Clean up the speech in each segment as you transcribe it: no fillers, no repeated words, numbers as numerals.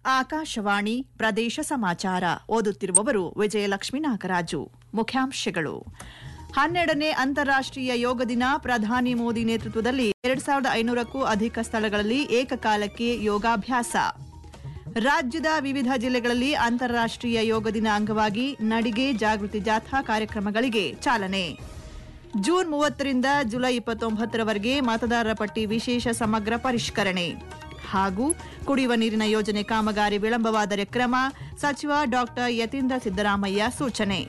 ಆಕಾಶವಾಣಿ ಪ್ರದೇಶ ಸಮಾಚಾರ ಓದುತ್ತಿರುವವರು ವಿಜಯಲಕ್ಷ್ಮಿ ನಾಗರಾಜು. ಮುಖ್ಯಾಂಶಗಳು: 12ನೇ ಅಂತಾರಾಷ್ಟ್ರೀಯ ಯೋಗ ದಿನ. ಪ್ರಧಾನಿ ಮೋದಿ ನೇತೃತ್ವದಲ್ಲಿ 2500ಕ್ಕೂ ಅಧಿಕ ಸ್ಥಳಗಳಲ್ಲಿ ಏಕಕಾಲಕ್ಕೆ ಯೋಗಾಭ್ಯಾಸ. ರಾಜ್ಯದ ವಿವಿಧ ಜಿಲ್ಲೆಗಳಲ್ಲಿ ಅಂತಾರಾಷ್ಟ್ರೀಯ ಯೋಗ ದಿನ ಅಂಗವಾಗಿ ನಡಿಗೆ ಜಾಗೃತಿ ಜಾಥಾ ಕಾರ್ಯಕ್ರಮಗಳಿಗೆ ಚಾಲನೆ. ಜೂನ್ 30ರಿಂದ ಜುಲೈ 29ರವರೆಗೆ ಮತದಾರರ ಪಟ್ಟಿ ವಿಶೇಷ ಸಮಗ್ರ ಪರಿಷ್ಕರಣೆ. ಹಾಗೂ ಕುಡಿಯುವ ನೀರಿನ ಯೋಜನೆ ಕಾಮಗಾರಿ ವಿಳಂಬವಾದರೆ ಕ್ರಮ. ಸಚಿವ ಡಾ ಯತೀಂದ್ರ ಸಿದ್ದರಾಮಯ್ಯ ಸೂಚನೆ.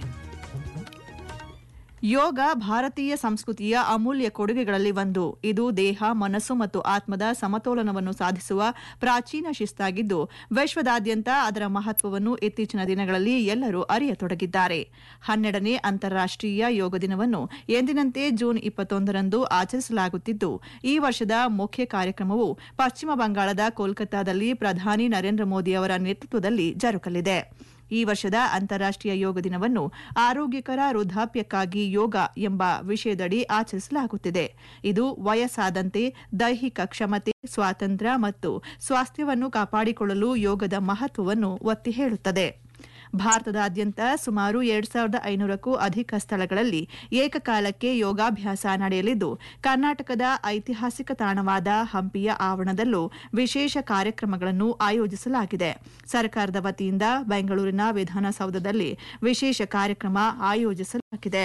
ಯೋಗ ಭಾರತೀಯ ಸಂಸ್ಕೃತಿಯ ಅಮೂಲ್ಯ ಕೊಡುಗೆಗಳಲ್ಲಿ ಒಂದು. ಇದು ದೇಹ, ಮನಸ್ಸು ಮತ್ತು ಆತ್ಮದ ಸಮತೋಲನವನ್ನು ಸಾಧಿಸುವ ಪ್ರಾಚೀನ ಶಿಸ್ತಾಗಿದ್ದು, ವಿಶ್ವದಾದ್ಯಂತ ಅದರ ಮಹತ್ವವನ್ನು ಇತ್ತೀಚಿನ ದಿನಗಳಲ್ಲಿ ಎಲ್ಲರೂ ಅರಿಯತೊಡಗಿದ್ದಾರೆ. 12ನೇ ಅಂತಾರಾಷ್ಟ್ರೀಯ ಯೋಗ ದಿನವನ್ನು ಎಂದಿನಂತೆ ಜೂನ್ 21ರಂದು ಆಚರಿಸಲಾಗುತ್ತಿದ್ದು, ಈ ವರ್ಷದ ಮುಖ್ಯ ಕಾರ್ಯಕ್ರಮವು ಪಶ್ಚಿಮ ಬಂಗಾಳದ ಕೋಲ್ಕತ್ತಾದಲ್ಲಿ ಪ್ರಧಾನಿ ನರೇಂದ್ರ ಮೋದಿ ಅವರ ನೇತೃತ್ವದಲ್ಲಿ ಜರುಗಲಿದೆ. ಈ ವರ್ಷದ ಅಂತಾರಾಷ್ಟ್ರೀಯ ಯೋಗ ದಿನವನ್ನು ಆರೋಗ್ಯಕರ ವೃದ್ಧಾಪ್ಯಕ್ಕಾಗಿ ಯೋಗ ಎಂಬ ವಿಷಯದಡಿ ಆಚರಿಸಲಾಗುತ್ತಿದೆ. ಇದು ವಯಸ್ಸಾದಂತೆ ದೈಹಿಕ ಕ್ಷಮತೆ, ಸ್ವಾತಂತ್ರ್ಯ ಮತ್ತು ಸ್ವಾಸ್ಥ್ಯವನ್ನು ಕಾಪಾಡಿಕೊಳ್ಳಲು ಯೋಗದ ಮಹತ್ವವನ್ನು ಒತ್ತಿ ಹೇಳುತ್ತದೆ. ಭಾರತದಾದ್ಯಂತ ಸುಮಾರು 2500ಕ್ಕೂ ಅಧಿಕ ಸ್ಥಳಗಳಲ್ಲಿ ಏಕಕಾಲಕ್ಕೆ ಯೋಗಾಭ್ಯಾಸ ನಡೆಯಲಿದ್ದು, ಕರ್ನಾಟಕದ ಐತಿಹಾಸಿಕ ತಾಣವಾದ ಹಂಪಿಯ ಆವರಣದಲ್ಲೂ ವಿಶೇಷ ಕಾರ್ಯಕ್ರಮಗಳನ್ನು ಆಯೋಜಿಸಲಾಗಿದೆ. ಸರ್ಕಾರದ ವತಿಯಿಂದ ಬೆಂಗಳೂರಿನ ವಿಧಾನಸೌಧದಲ್ಲಿ ವಿಶೇಷ ಕಾರ್ಯಕ್ರಮ ಆಯೋಜಿಸಲಾಗಿದೆ.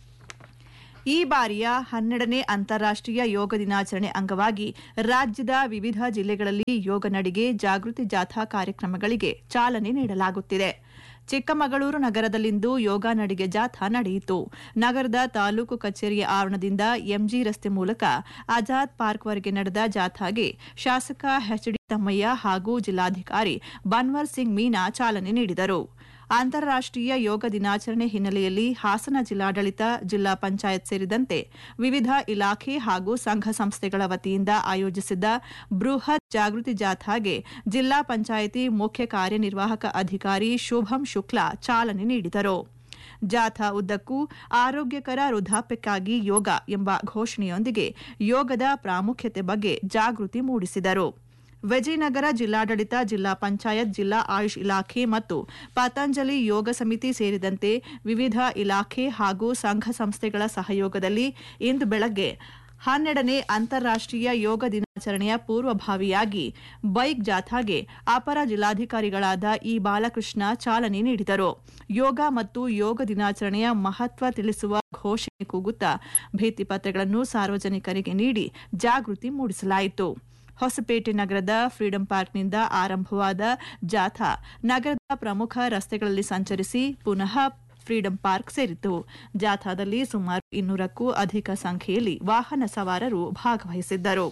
ಈ ಬಾರಿಯ 12ನೇ ಅಂತಾರಾಷ್ಟ್ರೀಯ ಯೋಗ ದಿನಾಚರಣೆ ಅಂಗವಾಗಿ ರಾಜ್ಯದ ವಿವಿಧ ಜಿಲ್ಲೆಗಳಲ್ಲಿ ಯೋಗ ನಡಿಗೆ ಜಾಗೃತಿ ಜಾಥಾ ಕಾರ್ಯಕ್ರಮಗಳಿಗೆ ಚಾಲನೆ ನೀಡಲಾಗುತ್ತಿದೆ. ಚಿಕ್ಕಮಗಳೂರು ನಗರದಲ್ಲಿಂದು ಯೋಗ ನಡಿಗೆ ಜಾಥಾ ನಡೆಯಿತು. ನಗರದ ತಾಲೂಕು ಕಚೇರಿಯ ಆವರಣದಿಂದ ಎಂಜಿ ರಸ್ತೆ ಮೂಲಕ ಆಜಾದ್ ಪಾರ್ಕ್ವರೆಗೆ ನಡೆದ ಜಾಥಾಗೆ ಶಾಸಕ ಎಚ್.ಡಿ. ತಮ್ಮಯ್ಯ ಹಾಗೂ ಜಿಲ್ಲಾಧಿಕಾರಿ ಬನ್ವರ್ ಸಿಂಗ್ ಮೀನಾ ಚಾಲನೆ ನೀಡಿದರು. ಅಂತಾರಾಷ್ಟ್ರೀಯ ಯೋಗ ದಿನಾಚರಣೆ ಹಿನ್ನೆಲೆಯಲ್ಲಿ ಹಾಸನ ಜಿಲ್ಲಾಡಳಿತ, ಜಿಲ್ಲಾ ಪಂಚಾಯತ್ ಸೇರಿದಂತೆ ವಿವಿಧ ಇಲಾಖೆ ಹಾಗೂ ಸಂಘ ಸಂಸ್ಥೆಗಳ ವತಿಯಿಂದ ಆಯೋಜಿಸಿದ್ದ ಬೃಹತ್ ಜಾಗೃತಿ ಜಾಥಾಗೆ ಜಿಲ್ಲಾ ಪಂಚಾಯಿತಿ ಮುಖ್ಯ ಕಾರ್ಯನಿರ್ವಾಹಕ ಅಧಿಕಾರಿ ಶುಭಂ ಶುಕ್ಲಾ ಚಾಲನೆ ನೀಡಿದರು. ಜಾಥಾ ಉದ್ದಕ್ಕೂ ಆರೋಗ್ಯಕರ ವೃದ್ಧಾಪ್ಯಕ್ಕಾಗಿ ಯೋಗ ಎಂಬ ಘೋಷಣೆಯೊಂದಿಗೆ ಯೋಗದ ಪ್ರಾಮುಖ್ಯತೆ ಬಗ್ಗೆ ಜಾಗೃತಿ ಮೂಡಿಸಿದರು. ವಿಜಯನಗರ ಜಿಲ್ಲಾಡಳಿತ, ಜಿಲ್ಲಾ ಪಂಚಾಯತ್, ಜಿಲ್ಲಾ ಆಯುಷ್ ಇಲಾಖೆ ಮತ್ತು ಪತಂಜಲಿ ಯೋಗ ಸಮಿತಿ ಸೇರಿದಂತೆ ವಿವಿಧ ಇಲಾಖೆ ಹಾಗೂ ಸಂಘ ಸಂಸ್ಥೆಗಳ ಸಹಯೋಗದಲ್ಲಿ ಇಂದು ಬೆಳಗ್ಗೆ 12ನೇ ಅಂತಾರಾಷ್ಟ್ರೀಯ ಯೋಗ ದಿನಾಚರಣೆಯ ಪೂರ್ವಭಾವಿಯಾಗಿ ಬೈಕ್ ಜಾಥಾಗೆ ಅಪರ ಜಿಲ್ಲಾಧಿಕಾರಿಗಳಾದ ಇ. ಬಾಲಕೃಷ್ಣ ಚಾಲನೆ ನೀಡಿದರು. ಯೋಗ ಮತ್ತು ಯೋಗ ದಿನಾಚರಣೆಯ ಮಹತ್ವ ತಿಳಿಸುವ ಘೋಷಣೆ ಕೂಗುತ್ತಾ ಭಿತ್ತಿಪತ್ರಗಳನ್ನು ಸಾರ್ವಜನಿಕರಿಗೆ ನೀಡಿ ಜಾಗೃತಿ ಮೂಡಿಸಲಾಯಿತು. ಹೊಸಪೇಟೆ ನಗರದ ಫ್ರೀಡಂ ಪಾರ್ಕ್ನಿಂದ ಆರಂಭವಾದ ಜಾಥಾ ನಗರದ ಪ್ರಮುಖ ರಸ್ತೆಗಳಲ್ಲಿ ಸಂಚರಿಸಿ ಪುನಃ ಫ್ರೀಡಂ ಪಾರ್ಕ್ ಸೇರಿತು. ಜಾಥಾದಲ್ಲಿ ಸುಮಾರು 200ಕ್ಕೂ ಅಧಿಕ ಸಂಖ್ಯೆಯಲ್ಲಿ ವಾಹನ ಸವಾರರು ಭಾಗವಹಿಸಿದ್ದರು.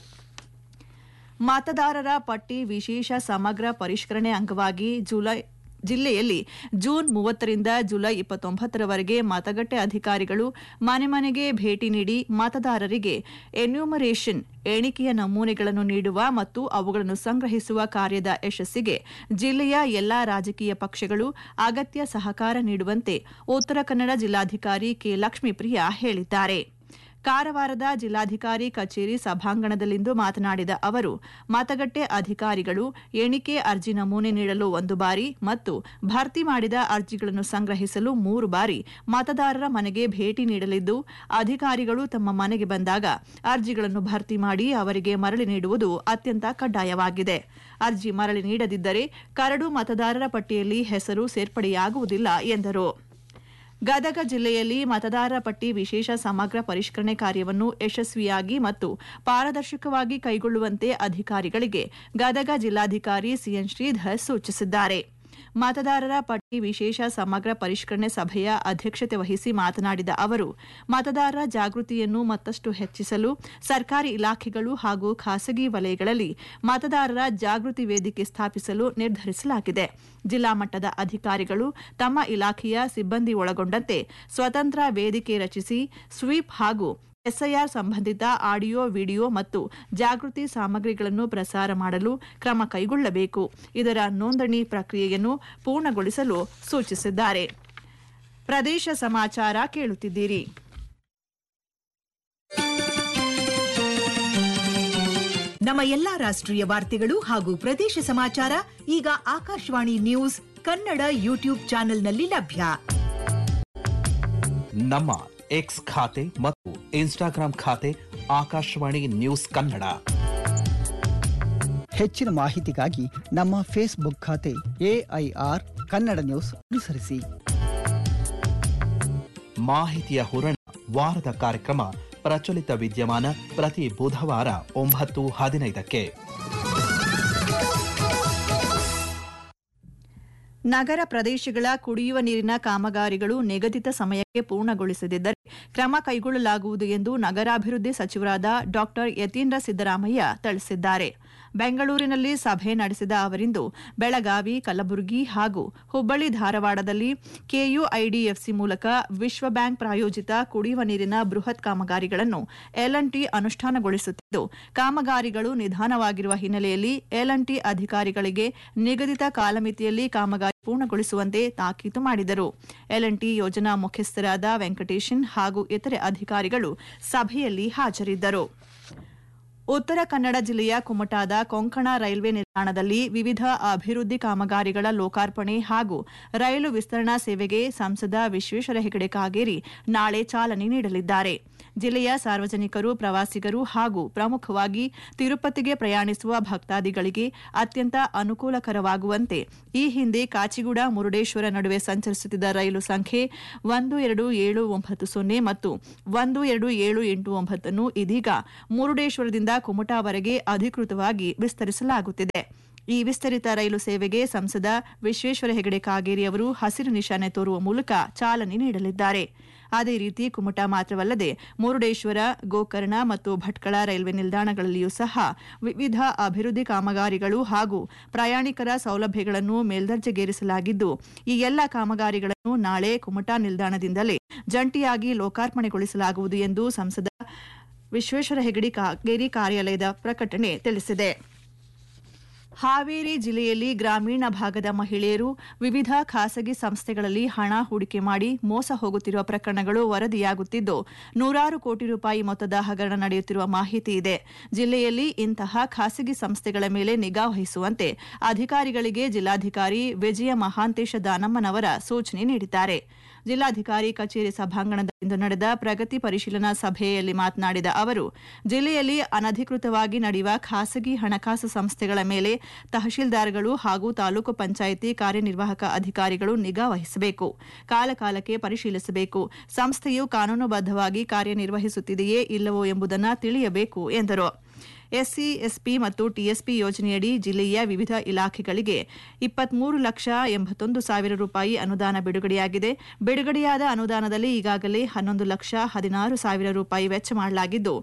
ಮತದಾರರ ಪಟ್ಟಿ ವಿಶೇಷ ಸಮಗ್ರ ಪರಿಷ್ಕರಣೆ ಅಂಗವಾಗಿ ಜಿಲ್ಲೆಯಲ್ಲಿ ಜೂನ್ 30ರಿಂದ ಜುಲೈ 29ರವರೆಗೆ ಮತಗಟ್ಟೆ ಅಧಿಕಾರಿಗಳು ಮನೆ ಮನೆಗೆ ಭೇಟಿ ನೀಡಿ ಮತದಾರರಿಗೆ ಎನ್ಯೂಮರೇಷನ್ ಎಣಿಕೆಯ ನಮೂನೆಗಳನ್ನು ನೀಡುವ ಮತ್ತು ಅವುಗಳನ್ನು ಸಂಗ್ರಹಿಸುವ ಕಾರ್ಯದ ಯಶಸ್ಸಿಗೆ ಜಿಲ್ಲೆಯ ಎಲ್ಲಾ ರಾಜಕೀಯ ಪಕ್ಷಗಳು ಅಗತ್ಯ ಸಹಕಾರ ನೀಡುವಂತೆ ಉತ್ತರ ಕನ್ನಡ ಜಿಲ್ಲಾಧಿಕಾರಿ ಕೆ. ಲಕ್ಷ್ಮೀಪ್ರಿಯಾ ಹೇಳಿದ್ದಾರೆ. ಕಾರವಾರದ ಜಿಲ್ಲಾಧಿಕಾರಿ ಕಚೇರಿ ಸಭಾಂಗಣದಲ್ಲಿಂದು ಮಾತನಾಡಿದ ಅವರು, ಮತಗಟ್ಟೆ ಅಧಿಕಾರಿಗಳು ಎಣಿಕೆ ಅರ್ಜಿ ನಮೂನೆ ನೀಡಲು 1 ಬಾರಿ ಮತ್ತು ಭರ್ತಿ ಮಾಡಿದ ಅರ್ಜಿಗಳನ್ನು ಸಂಗ್ರಹಿಸಲು 3 ಬಾರಿ ಮತದಾರರ ಮನೆಗೆ ಭೇಟಿ ನೀಡಲಿದ್ದು, ಅಧಿಕಾರಿಗಳು ತಮ್ಮ ಮನೆಗೆ ಬಂದಾಗ ಅರ್ಜಿಗಳನ್ನು ಭರ್ತಿ ಮಾಡಿ ಅವರಿಗೆ ಮರಳಿ ನೀಡುವುದು ಅತ್ಯಂತ ಕಡ್ಡಾಯವಾಗಿದೆ. ಅರ್ಜಿ ಮರಳಿ ನೀಡದಿದ್ದರೆ ಕರಡು ಮತದಾರರ ಪಟ್ಟಿಯಲ್ಲಿ ಹೆಸರು ಸೇರ್ಪಡೆಯಾಗುವುದಿಲ್ಲ ಎಂದರು. ಗದಗ ಜಿಲ್ಲೆಯಲ್ಲಿ ಮತದಾರರ ಪಟ್ಟಿ ವಿಶೇಷ ಸಮಗ್ರ ಪರಿಷ್ಕರಣೆ ಕಾರ್ಯವನ್ನು ಯಶಸ್ವಿಯಾಗಿ ಮತ್ತು ಪಾರದರ್ಶಕವಾಗಿ ಕೈಗೊಳ್ಳುವಂತೆ ಅಧಿಕಾರಿಗಳಿಗೆ ಗದಗ ಜಿಲ್ಲಾಧಿಕಾರಿ ಸಿಎನ್ ಶ್ರೀಧರ್ ಸೂಚಿಸಿದ್ದಾರೆ. ಮತದಾರರ ಪಟ್ಟಿ ವಿಶೇಷ ಸಮಗ್ರ ಪರಿಷ್ಕರಣೆ ಸಭೆಯ ಅಧ್ಯಕ್ಷತೆ ವಹಿಸಿ ಮಾತನಾಡಿದ ಅವರು, ಮತದಾರರ ಜಾಗೃತಿಯನ್ನು ಮತ್ತಷ್ಟು ಹೆಚ್ಚಿಸಲು ಸರ್ಕಾರಿ ಇಲಾಖೆಗಳು ಹಾಗೂ ಖಾಸಗಿ ವಲಯಗಳಲ್ಲಿ ಮತದಾರರ ಜಾಗೃತಿ ವೇದಿಕೆ ಸ್ಥಾಪಿಸಲು ನಿರ್ಧರಿಸಲಾಗಿದೆ. ಜಿಲ್ಲಾ ಮಟ್ಟದ ಅಧಿಕಾರಿಗಳು ತಮ್ಮ ಇಲಾಖೆಯ ಸಿಬ್ಬಂದಿ ಒಳಗೊಂಡಂತೆ ಸ್ವತಂತ್ರ ವೇದಿಕೆ ರಚಿಸಿ ಸ್ವೀಪ್ ಹಾಗೂ ಎಸ್ಐಆರ್ ಸಂಬಂಧಿತ ಆಡಿಯೋ, ವಿಡಿಯೋ ಮತ್ತು ಜಾಗೃತಿ ಸಾಮಗ್ರಿಗಳನ್ನು ಪ್ರಸಾರ ಮಾಡಲು ಕ್ರಮ ಕೈಗೊಳ್ಳಬೇಕು. ಇದರ ನೋಂದಣಿ ಪ್ರಕ್ರಿಯೆಯನ್ನು ಪೂರ್ಣಗೊಳಿಸಲು ಸೂಚಿಸಿದ್ದಾರೆ. ಪ್ರದೇಶ ಸಮಾಚಾರ ಕೇಳುತ್ತಿದ್ದೀರಿ. ನಮ್ಮ ಎಲ್ಲಾ ರಾಷ್ಟ್ರೀಯ ವಾರ್ತೆಗಳು ಹಾಗೂ ಪ್ರದೇಶ ಸಮಾಚಾರ ಈಗ ಆಕಾಶವಾಣಿ ನ್ಯೂಸ್ ಕನ್ನಡ ಯೂಟ್ಯೂಬ್ ಚಾನೆಲ್ನಲ್ಲಿ ಲಭ್ಯ. ನಮ್ಮ ಎಕ್ಸ್ ಖಾತೆ ಮತ್ತು ಇನ್ಸ್ಟಾಗ್ರಾಂ ಖಾತೆ ಆಕಾಶವಾಣಿ ನ್ಯೂಸ್ ಕನ್ನಡ. ಹೆಚ್ಚಿನ ಮಾಹಿತಿಗಾಗಿ ನಮ್ಮ ಫೇಸ್ಬುಕ್ ಖಾತೆ AIR ಕನ್ನಡ ನ್ಯೂಸ್ ಅನುಸರಿಸಿ. ಮಾಹಿತಿಯ ಹೂರಣ ವಾರದ ಕಾರ್ಯಕ್ರಮ ಪ್ರಚಲಿತ ವಿದ್ಯಮಾನ ಪ್ರತಿ ಬುಧವಾರ 9:15ಕ್ಕೆ. ನಗರ ಪ್ರದೇಶಗಳ ಕುಡಿಯುವ ನೀರಿನ ಕಾಮಗಾರಿಗಳು ನಿಗದಿತ ಸಮಯಕ್ಕೆ ಪೂರ್ಣಗೊಳಿಸದಿದ್ದರೆ ಕ್ರಮ ಕೈಗೊಳ್ಳಲಾಗುವುದು ಎಂದು ನಗರಾಭಿವೃದ್ಧಿ ಸಚಿವರಾದ ಡಾ ಯತೀಂದ್ರ ಸಿದ್ದರಾಮಯ್ಯ ತಿಳಿಸಿದ್ದಾರೆ. ಬೆಂಗಳೂರಿನಲ್ಲಿ ಸಭೆ ನಡೆಸಿದ ಅವರಿಂದು ಬೆಳಗಾವಿ, ಕಲಬುರಗಿ ಹಾಗೂ ಹುಬ್ಬಳ್ಳಿ ಧಾರವಾಡದಲ್ಲಿ KUIDFC ಮೂಲಕ ವಿಶ್ವ ಬ್ಯಾಂಕ್ ಪ್ರಾಯೋಜಿತ ಕುಡಿಯುವ ನೀರಿನ ಬೃಹತ್ ಕಾಮಗಾರಿಗಳನ್ನು L&T ಅನುಷ್ಠಾನಗೊಳಿಸುತ್ತಿದ್ದು, ಕಾಮಗಾರಿಗಳು ನಿಧಾನವಾಗಿರುವ ಹಿನ್ನೆಲೆಯಲ್ಲಿ L&T ಅಧಿಕಾರಿಗಳಿಗೆ ನಿಗದಿತ ಕಾಲಮಿತಿಯಲ್ಲಿ ಕಾಮಗಾರಿ ಪೂರ್ಣಗೊಳಿಸುವಂತೆ ತಾಕೀತು ಮಾಡಿದರು. L&T ಯೋಜನಾ ಮುಖ್ಯಸ್ಥರಾದ ವೆಂಕಟೇಶನ್ ಹಾಗೂ ಇತರೆ ಅಧಿಕಾರಿಗಳು ಸಭೆಯಲ್ಲಿ ಹಾಜರಿದ್ದರು. ಉತ್ತರ ಕನ್ನಡ ಜಿಲ್ಲೆಯ ಕುಮಟಾದ ಕೊಂಕಣ ರೈಲ್ವೆ ನಿಲ್ದಾಣದಲ್ಲಿ ವಿವಿಧ ಅಭಿವೃದ್ಧಿ ಕಾಮಗಾರಿಗಳ ಲೋಕಾರ್ಪಣೆ ಹಾಗೂ ರೈಲು ವಿಸ್ತರಣಾ ಸೇವೆಗೆ ಸಂಸದ ವಿಶ್ವೇಶ್ವರ ಹೆಗಡೆ ಕಾಗೇರಿ ನಾಳೆ ಚಾಲನೆ ನೀಡಲಿದ್ದಾರೆ. ಜಿಲ್ಲೆಯ ಸಾರ್ವಜನಿಕರು, ಪ್ರವಾಸಿಗರು ಹಾಗೂ ಪ್ರಮುಖವಾಗಿ ತಿರುಪತಿಗೆ ಪ್ರಯಾಣಿಸುವ ಭಕ್ತಾದಿಗಳಿಗೆ ಅತ್ಯಂತ ಅನುಕೂಲಕರವಾಗುವಂತೆ ಈ ಹಿಂದೆ ಕಾಚಿಗೂಡ ಮುರುಡೇಶ್ವರ ನಡುವೆ ಸಂಚರಿಸುತ್ತಿದ್ದ ರೈಲು ಸಂಖ್ಯೆ 12790 ಮತ್ತು 12789 ಅನ್ನು ಇದೀಗ ಮುರುಡೇಶ್ವರದಿಂದ ಕುಮಟಾವರೆಗೆ ಅಧಿಕೃತವಾಗಿ ವಿಸ್ತರಿಸಲಾಗುತ್ತಿದೆ. ಈ ವಿಸ್ತರಿತ ರೈಲು ಸೇವೆಗೆ ಸಂಸದ ವಿಶ್ವೇಶ್ವರ ಹೆಗಡೆ ಕಾಗೇರಿ ಅವರು ಹಸಿರು ನಿಶಾನೆ ತೋರುವ ಮೂಲಕ ಚಾಲನೆ ನೀಡಲಿದ್ದಾರೆ. ಅದೇ ರೀತಿ ಕುಮಟಾ ಮಾತ್ರವಲ್ಲದೆ ಮುರುಡೇಶ್ವರ, ಗೋಕರ್ಣ ಮತ್ತು ಭಟ್ಕಳ ರೈಲ್ವೆ ನಿಲ್ದಾಣಗಳಲ್ಲಿಯೂ ಸಹ ವಿವಿಧ ಅಭಿವೃದ್ಧಿ ಕಾಮಗಾರಿಗಳು ಹಾಗೂ ಪ್ರಯಾಣಿಕರ ಸೌಲಭ್ಯಗಳನ್ನು ಮೇಲ್ದರ್ಜೆಗೇರಿಸಲಾಗಿದ್ದು, ಈ ಎಲ್ಲ ಕಾಮಗಾರಿಗಳನ್ನು ನಾಳೆ ಕುಮಟಾ ನಿಲ್ದಾಣದಿಂದಲೇ ಜಂಟಿಯಾಗಿ ಲೋಕಾರ್ಪಣೆಗೊಳಿಸಲಾಗುವುದು ಎಂದು ಸಂಸದ ವಿಶ್ವೇಶ್ವರ ಹೆಗಡೆ ಕಾಗೇರಿ ಕಾರ್ಯಾಲಯದ ಪ್ರಕಟಣೆ ತಿಳಿಸಿದೆ. ಹಾವೇರಿ ಜಿಲ್ಲೆಯಲ್ಲಿ ಗ್ರಾಮೀಣ ಭಾಗದ ಮಹಿಳೆಯರು ವಿವಿಧ ಖಾಸಗಿ ಸಂಸ್ಥೆಗಳಲ್ಲಿ ಹಣ ಹೂಡಿಕೆ ಮಾಡಿ ಮೋಸ ಹೋಗುತ್ತಿರುವ ಪ್ರಕರಣಗಳು ವರದಿಯಾಗುತ್ತಿದ್ದು, ನೂರಾರು ಕೋಟಿ ರೂಪಾಯಿ ಮೊತ್ತದ ಹಗರಣ ನಡೆಯುತ್ತಿರುವ ಮಾಹಿತಿ ಇದೆ. ಜಿಲ್ಲೆಯಲ್ಲಿ ಇಂತಹ ಖಾಸಗಿ ಸಂಸ್ಥೆಗಳ ಮೇಲೆ ನಿಗಾ ವಹಿಸುವಂತೆ ಅಧಿಕಾರಿಗಳಿಗೆ ಜಿಲ್ಲಾಧಿಕಾರಿ ವಿಜಯ ಮಹಾಂತೇಶ ದಾನಮ್ಮನವರ ಸೂಚನೆ ನೀಡಿದ್ದಾರೆ. ಜಿಲ್ಲಾಧಿಕಾರಿ ಕಚೇರಿ ಸಭಾಂಗಣದಲ್ಲಿಂದು ನಡೆದ ಪ್ರಗತಿ ಪರಿಶೀಲನಾ ಸಭೆಯಲ್ಲಿ ಮಾತನಾಡಿದ ಅವರು, ಜಿಲ್ಲೆಯಲ್ಲಿ ಅನಧಿಕೃತವಾಗಿ ನಡೆಯುವ ಖಾಸಗಿ ಹಣಕಾಸು ಸಂಸ್ಥೆಗಳ ಮೇಲೆ ತಹಶೀಲ್ದಾರ್ಗಳು ಹಾಗೂ ತಾಲೂಕು ಪಂಚಾಯಿತಿ ಕಾರ್ಯನಿರ್ವಾಹಕ ಅಧಿಕಾರಿಗಳು ನಿಗಾ ವಹಿಸಬೇಕು, ಕಾಲಕಾಲಕ್ಕೆ ಪರಿಶೀಲಿಸಬೇಕು, ಸಂಸ್ಥೆಯು ಕಾನೂನುಬದ್ಧವಾಗಿ ಕಾರ್ಯನಿರ್ವಹಿಸುತ್ತಿದೆಯೇ ಇಲ್ಲವೋ ಎಂಬುದನ್ನು ತಿಳಿಯಬೇಕು ಎಂದರು. SC, SP ಮತ್ತು TSP ಯೋಜನೆಯಡಿ ಜಿಲ್ಲೆಯ ವಿವಿಧ ಇಲಾಖೆಗಳಿಗೆ 23,81,000 ರೂಪಾಯಿ ಅನುದಾನ ಬಿಡುಗಡೆಯಾಗಿದೆ. ಬಿಡುಗಡೆಯಾದ ಅನುದಾನದಲ್ಲಿ ಈಗಾಗಲೇ 11,16,000 ರೂಪಾಯಿ ವೆಚ್ಚ ಮಾಡಲಾಗಿದ್ದು,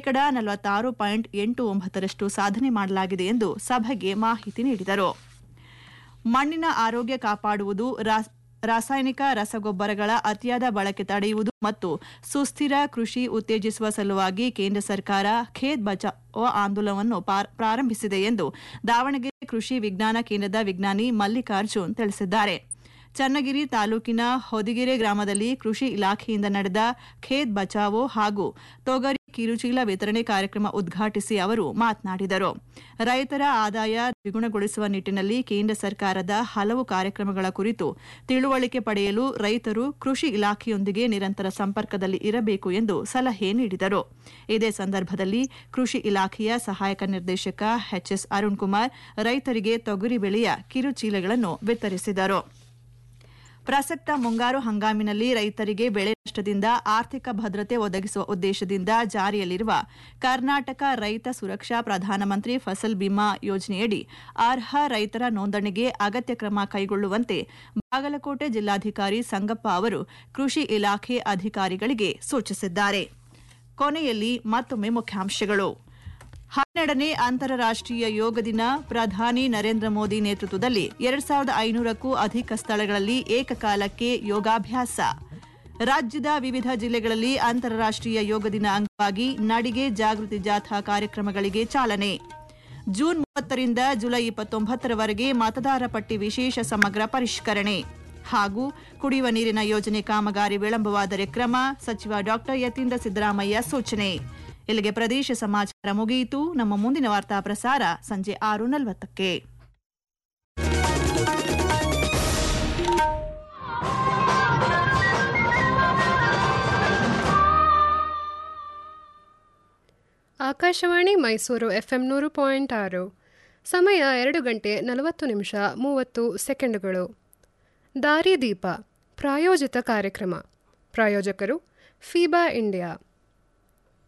46.89% ಸಾಧನೆ ಮಾಡಲಾಗಿದೆ ಎಂದು ಸಭೆಗೆ ಮಾಹಿತಿ ನೀಡಿದರು. ಮಣ್ಣಿನ ಆರೋಗ್ಯ ಕಾಪಾಡುವುದು, ರಾಸಾಯನಿಕ ರಸಗೊಬ್ಬರಗಳ ಅತಿಯಾದ ಬಳಕೆ ತಡೆಯುವುದು ಮತ್ತು ಸುಸ್ಥಿರ ಕೃಷಿ ಉತ್ತೇಜಿಸುವ ಸಲುವಾಗಿ ಕೇಂದ್ರ ಸರ್ಕಾರ ಖೇತ್ ಬಚಾವೋ ಆಂದೋಲನವನ್ನು ಪ್ರಾರಂಭಿಸಿದೆ ಎಂದು ದಾವಣಗೆರೆ ಕೃಷಿ ವಿಜ್ಞಾನ ಕೇಂದ್ರದ ವಿಜ್ಞಾನಿ ಮಲ್ಲಿಕಾರ್ಜುನ್ ತಿಳಿಸಿದ್ದಾರೆ. ಚನ್ನಗಿರಿ ತಾಲೂಕಿನ ಹೊದಿಗೆರೆ ಗ್ರಾಮದಲ್ಲಿ ಕೃಷಿ ಇಲಾಖೆಯಿಂದ ನಡೆದ ಖೇತ್ ಬಚಾವೋ ಹಾಗೂ ತೊಗರಿ ಕಿರುಚೀಲ ವಿತರಣೆ ಕಾರ್ಯಕ್ರಮ ಉದ್ಘಾಟಿಸಿ ಅವರು ಮಾತನಾಡಿದರು. ರೈತರ ಆದಾಯ ದ್ವಿಗುಣಗೊಳಿಸುವ ನಿಟ್ಟಿನಲ್ಲಿ ಕೇಂದ್ರ ಸರ್ಕಾರದ ಹಲವು ಕಾರ್ಯಕ್ರಮಗಳ ಕುರಿತು ತಿಳುವಳಿಕೆ ಪಡೆಯಲು ರೈತರು ಕೃಷಿ ಇಲಾಖೆಯೊಂದಿಗೆ ನಿರಂತರ ಸಂಪರ್ಕದಲ್ಲಿ ಇರಬೇಕು ಎಂದು ಸಲಹೆ ನೀಡಿದರು. ಇದೇ ಸಂದರ್ಭದಲ್ಲಿ ಕೃಷಿ ಇಲಾಖೆಯ ಸಹಾಯಕ ನಿರ್ದೇಶಕ HS ಅರುಣ್ ಕುಮಾರ್ ರೈತರಿಗೆ ತೊಗರಿ ಬೆಳೆಯ ಕಿರುಚೀಲಗಳನ್ನು ವಿತರಿಸಿದರು. ಪ್ರಸಕ್ತ ಮುಂಗಾರು ಹಂಗಾಮಿನಲ್ಲಿ ರೈತರಿಗೆ ಬೆಳೆ ನಷ್ಟದಿಂದ ಆರ್ಥಿಕ ಭದ್ರತೆ ಒದಗಿಸುವ ಉದ್ದೇಶದಿಂದ ಜಾರಿಯಲ್ಲಿರುವ ಕರ್ನಾಟಕ ರೈತ ಸುರಕ್ಷಾ ಪ್ರಧಾನಮಂತ್ರಿ ಫಸಲ್ ಬಿಮಾ ಯೋಜನೆಯಡಿ ಅರ್ಹ ರೈತರ ನೋಂದಣಿಗೆ ಅಗತ್ಯ ಕ್ರಮ ಕೈಗೊಳ್ಳುವಂತೆ ಬಾಗಲಕೋಟೆ ಜಿಲ್ಲಾಧಿಕಾರಿ ಸಂಗಪ್ಪ ಅವರು ಕೃಷಿ ಇಲಾಖೆ ಅಧಿಕಾರಿಗಳಿಗೆ ಸೂಚಿಸಿದ್ದಾರೆ. ಕೊನೆಯಲ್ಲಿ ಮತ್ತೊಮ್ಮೆ ಮುಖ್ಯಾಂಶಗಳು. 12ನೇ ಅಂತಾರಾಷ್ಟ್ರೀಯ ಯೋಗ ದಿನ. ಪ್ರಧಾನಿ ನರೇಂದ್ರ ಮೋದಿ ನೇತೃತ್ವದಲ್ಲಿ 2,500ಕ್ಕೂ ಅಧಿಕ ಸ್ಥಳಗಳಲ್ಲಿ ಏಕಕಾಲಕ್ಕೆ ಯೋಗಾಭ್ಯಾಸ. ರಾಜ್ಯದ ವಿವಿಧ ಜಿಲ್ಲೆಗಳಲ್ಲಿ ಅಂತಾರಾಷ್ಟ್ರೀಯ ಯೋಗ ದಿನ ಅಂಗವಾಗಿ ನಡಿಗೆ ಜಾಗೃತಿ ಜಾಥಾ ಕಾರ್ಯಕ್ರಮಗಳಿಗೆ ಚಾಲನೆ. ಜೂನ್ 30ರಿಂದ ಜುಲೈ 29ರವರೆಗೆ ಮತದಾರ ಪಟ್ಟಿ ವಿಶೇಷ ಸಮಗ್ರ ಪರಿಷ್ಕರಣೆ. ಹಾಗೂ ಕುಡಿಯುವ ನೀರಿನ ಯೋಜನೆ ಕಾಮಗಾರಿ ವಿಳಂಬವಾದರೆ ಕ್ರಮ. ಸಚಿವ ಡಾ ಯತೀಂದ್ರ ಸಿದ್ದರಾಮಯ್ಯ ಸೂಚನೆ. ಇಲ್ಲಿಗೆ ಪ್ರದೇಶ ಸಮಾಚಾರ ಮುಗಿಯಿತು. ನಮ್ಮ ಮುಂದಿನ ವಾರ್ತಾ ಪ್ರಸಾರ ಸಂಜೆ 6:40ಕ್ಕೆ. ಆಕಾಶವಾಣಿ ಮೈಸೂರು FM 100.6. ಸಮಯ 2:40 ದಾರಿದೀಪ ಪ್ರಾಯೋಜಿತ ಕಾರ್ಯಕ್ರಮ. ಪ್ರಾಯೋಜಕರು ಫೀಬಾ ಇಂಡಿಯಾ.